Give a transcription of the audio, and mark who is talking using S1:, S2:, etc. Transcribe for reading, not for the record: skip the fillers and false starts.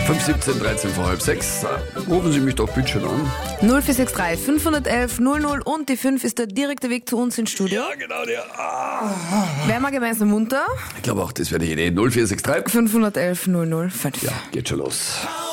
S1: 5:17, 13 vor halb 6. Rufen Sie mich doch bitte schon an.
S2: 0463 511 00 und die 5 ist der direkte Weg zu uns ins Studio.
S1: Ja, genau, der.
S2: Werden wir gemeinsam munter?
S1: Ich glaube auch, das wäre die Idee. 0463.
S2: 511 005.
S1: Ja, geht schon los.